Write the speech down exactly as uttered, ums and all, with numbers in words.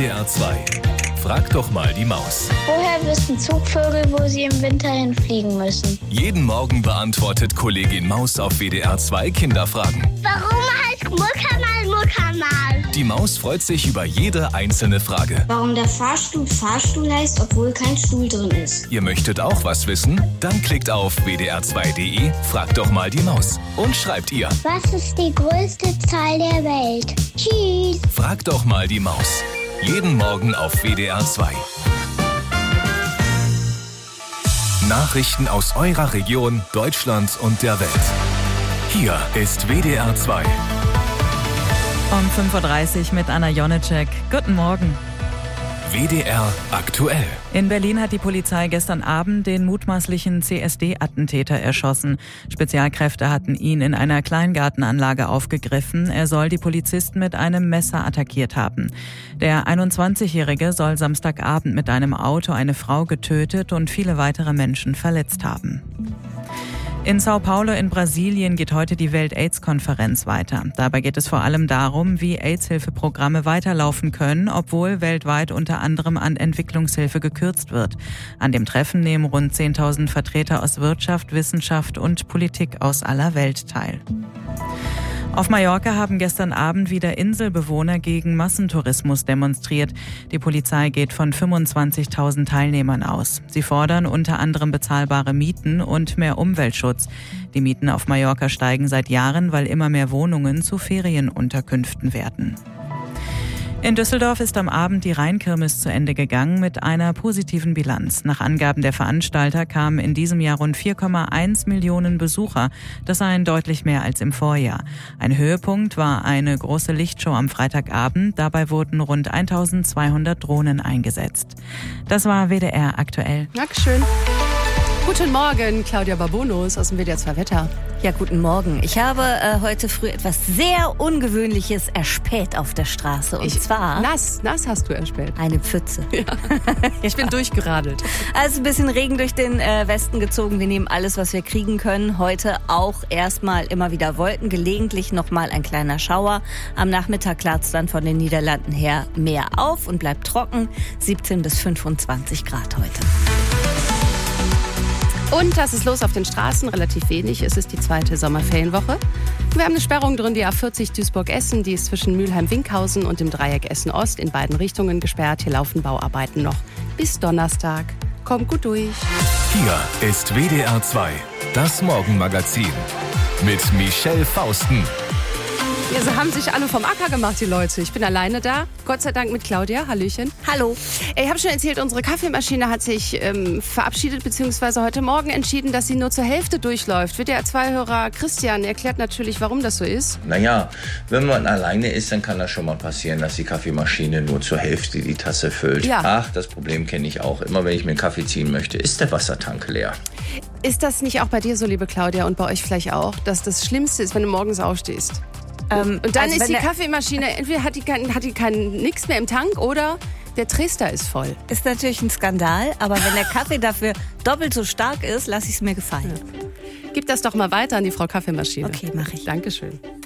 D R zwei. Frag doch mal die Maus. Woher wissen Zugvögel, wo sie im Winter hinfliegen müssen? Jeden Morgen beantwortet Kollegin Maus auf W D R zwei Kinderfragen. Warum heißt Muckermal Muckermal? Die Maus freut sich über jede einzelne Frage. Warum der Fahrstuhl Fahrstuhl heißt, obwohl kein Stuhl drin ist. Ihr möchtet auch was wissen? Dann klickt auf w d r zwei punkt d e, fragt doch mal die Maus und schreibt ihr. Was ist die größte Zahl der Welt? Tschüss. Frag doch mal die Maus. Jeden Morgen auf W D R zwei. Nachrichten aus eurer Region, Deutschland und der Welt. Hier ist W D R zwei. Um fünf Uhr dreißig mit Anna Jonecek. Guten Morgen. W D R aktuell. In Berlin hat die Polizei gestern Abend den mutmaßlichen C S D-Attentäter erschossen. Spezialkräfte hatten ihn in einer Kleingartenanlage aufgegriffen. Er soll die Polizisten mit einem Messer attackiert haben. Der einundzwanzigjährige soll Samstagabend mit einem Auto eine Frau getötet und viele weitere Menschen verletzt haben. In Sao Paulo in Brasilien geht heute die Welt-Aids-Konferenz weiter. Dabei geht es vor allem darum, wie AIDS-Hilfeprogramme weiterlaufen können, obwohl weltweit unter anderem an Entwicklungshilfe gekürzt wird. An dem Treffen nehmen rund zehntausend Vertreter aus Wirtschaft, Wissenschaft und Politik aus aller Welt teil. Auf Mallorca haben gestern Abend wieder Inselbewohner gegen Massentourismus demonstriert. Die Polizei geht von fünfundzwanzigtausend Teilnehmern aus. Sie fordern unter anderem bezahlbare Mieten und mehr Umweltschutz. Die Mieten auf Mallorca steigen seit Jahren, weil immer mehr Wohnungen zu Ferienunterkünften werden. In Düsseldorf ist am Abend die Rheinkirmes zu Ende gegangen mit einer positiven Bilanz. Nach Angaben der Veranstalter kamen in diesem Jahr rund vier Komma eins Millionen Besucher. Das seien deutlich mehr als im Vorjahr. Ein Höhepunkt war eine große Lichtshow am Freitagabend. Dabei wurden rund eintausendzweihundert Drohnen eingesetzt. Das war W D R aktuell. Dankeschön. Guten Morgen, Claudia Babonus aus dem W D R zwei Wetter. Ja, guten Morgen. Ich habe äh, heute früh etwas sehr Ungewöhnliches erspäht auf der Straße. Und ich, zwar... Nass, nass hast du erspäht. Eine Pfütze. Ja. Ich bin durchgeradelt. Also ein bisschen Regen durch den äh, Westen gezogen. Wir nehmen alles, was wir kriegen können. Heute auch erstmal immer wieder Wolken, gelegentlich nochmal ein kleiner Schauer. Am Nachmittag klart es dann von den Niederlanden her mehr auf und bleibt trocken. siebzehn bis fünfundzwanzig Grad heute. Und das ist los auf den Straßen, relativ wenig. Es ist die zweite Sommerferienwoche. Wir haben eine Sperrung drin, die A vierzig Duisburg-Essen. Die ist zwischen Mülheim-Winkhausen und dem Dreieck Essen-Ost in beiden Richtungen gesperrt. Hier laufen Bauarbeiten noch bis Donnerstag. Kommt gut durch. Hier ist W D R zwei, das Morgenmagazin mit Michelle Fausten. Ja, sie haben sich alle vom Acker gemacht, die Leute. Ich bin alleine da. Gott sei Dank mit Claudia. Hallöchen. Hallo. Ich habe schon erzählt, unsere Kaffeemaschine hat sich ähm, verabschiedet, beziehungsweise heute Morgen entschieden, dass sie nur zur Hälfte durchläuft. W D R zwei-Hörer Christian erklärt natürlich, warum das so ist. Naja, wenn man alleine ist, dann kann das schon mal passieren, dass die Kaffeemaschine nur zur Hälfte die Tasse füllt. Ja. Ach, das Problem kenne ich auch. Immer wenn ich mir einen Kaffee ziehen möchte, ist der Wassertank leer. Ist das nicht auch bei dir so, liebe Claudia, und bei euch vielleicht auch, dass das Schlimmste ist, wenn du morgens aufstehst? Ähm, und dann also ist die der, Kaffeemaschine, entweder hat die, kein, hat die kein, nichts mehr im Tank oder der Trister ist voll. Ist natürlich ein Skandal, aber wenn der Kaffee dafür doppelt so stark ist, lasse ich es mir gefallen. Ja. Gib das doch mal weiter an die Frau Kaffeemaschine. Okay, mache ich. Dankeschön.